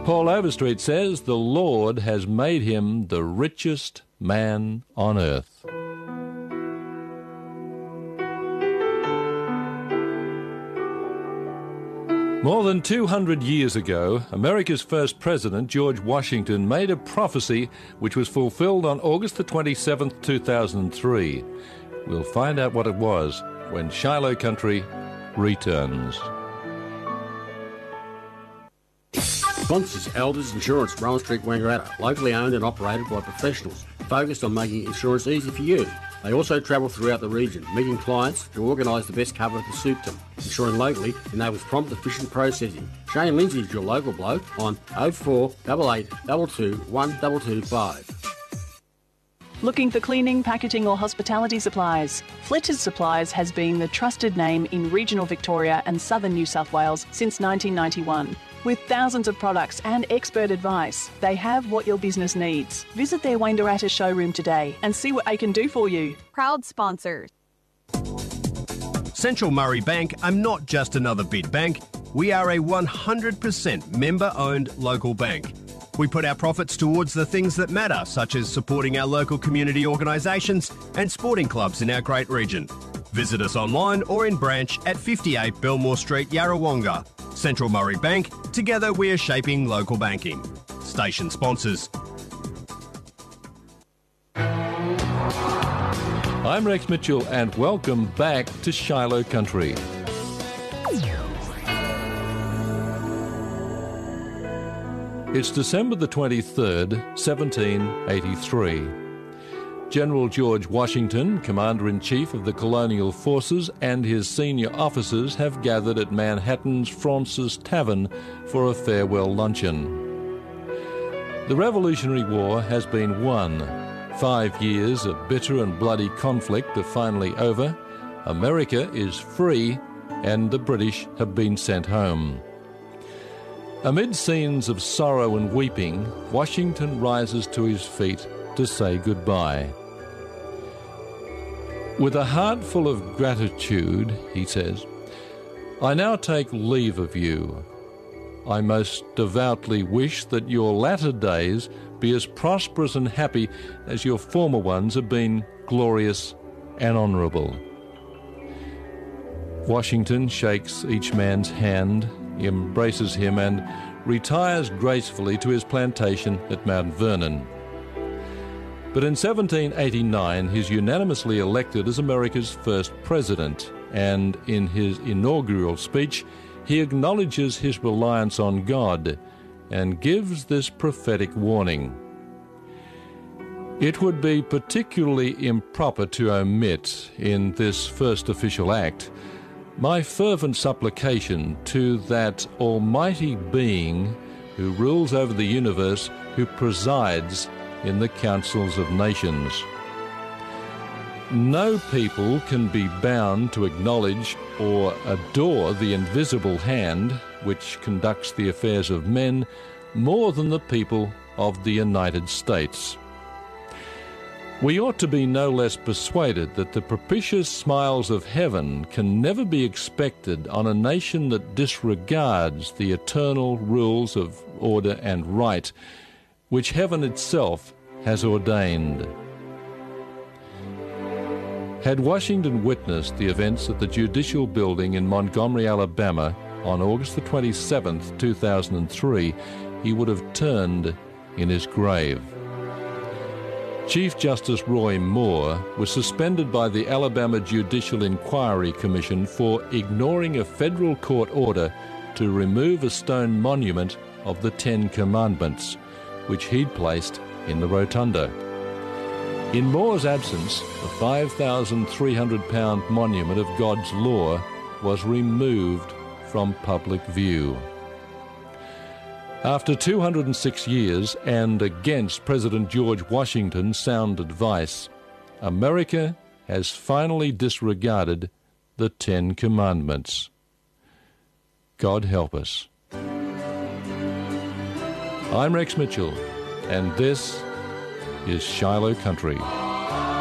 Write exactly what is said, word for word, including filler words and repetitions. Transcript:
Paul Overstreet says the Lord has made him the richest man on earth. More than two hundred years ago, America's first president, George Washington, made a prophecy which was fulfilled on August the twenty-seventh, two thousand three. We'll find out what it was when Shiloh Country returns. Sponsors Elders Insurance, Rowan Street, Wangaratta. Locally owned and operated by professionals, focused on making insurance easy for you. They also travel throughout the region, meeting clients to organise the best cover to suit them. Insuring locally enables prompt, efficient processing. Shane Lindsay is your local bloke on oh four eight eight two two one two two five. Looking for cleaning, packaging or hospitality supplies? Fletcher's Supplies has been the trusted name in regional Victoria and southern New South Wales since nineteen ninety-one. With thousands of products and expert advice, they have what your business needs. Visit their Wangaratta showroom today and see what they can do for you. Proud sponsors. Central Murray Bank are not just another bid bank. We are a one hundred percent member-owned local bank. We put our profits towards the things that matter, such as supporting our local community organisations and sporting clubs in our great region. Visit us online or in branch at fifty-eight Belmore Street, Yarrawonga. Central Murray Bank, together we are shaping local banking. Station sponsors. I'm Rex Mitchell and welcome back to Shiloh Country. It's December the twenty-third, seventeen eighty-three. General George Washington, Commander-in-Chief of the Colonial Forces, and his senior officers have gathered at Manhattan's Fraunces Tavern for a farewell luncheon. The Revolutionary War has been won. Five years of bitter and bloody conflict are finally over. America is free, and the British have been sent home. Amid scenes of sorrow and weeping, Washington rises to his feet to say goodbye. With a heart full of gratitude, he says, I now take leave of you. I most devoutly wish that your latter days be as prosperous and happy as your former ones have been glorious and honourable. Washington shakes each man's hand, embraces him, and retires gracefully to his plantation at Mount Vernon. But in seventeen eighty-nine, he's unanimously elected as America's first president, and in his inaugural speech, he acknowledges his reliance on God and gives this prophetic warning. It would be particularly improper to omit in this first official act my fervent supplication to that almighty being who rules over the universe, who presides in the councils of nations. No people can be bound to acknowledge or adore the invisible hand which conducts the affairs of men more than the people of the United States. We ought to be no less persuaded that the propitious smiles of heaven can never be expected on a nation that disregards the eternal rules of order and right, which heaven itself has ordained. Had Washington witnessed the events at the Judicial Building in Montgomery, Alabama, on August the twenty-seventh, two thousand three, he would have turned in his grave. Chief Justice Roy Moore was suspended by the Alabama Judicial Inquiry Commission for ignoring a federal court order to remove a stone monument of the Ten Commandments, which he'd placed in the rotunda. In Moore's absence, the five thousand three hundred pound monument of God's law was removed from public view. After two hundred six years, and against President George Washington's sound advice, America has finally disregarded the Ten Commandments. God help us. I'm Rex Mitchell, and this is Shiloh Country.